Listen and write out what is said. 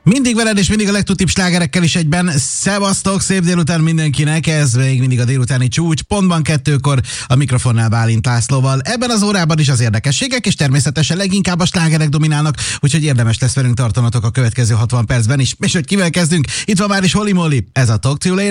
Mindig veled és mindig a legtutibb slágerekkel is egyben. Szevasztok, szép délután mindenkinek, ez még mindig a délutáni csúcs, pontban 2-kor a mikrofonnál Bálint Lászlóval. Ebben az órában is az érdekességek, és természetesen leginkább a slágerek dominálnak, úgyhogy érdemes lesz velünk tartanatok a következő 60 percben is. És hogy kivel kezdünk? Itt van már is Holly Molly, ez a Talk to You Later.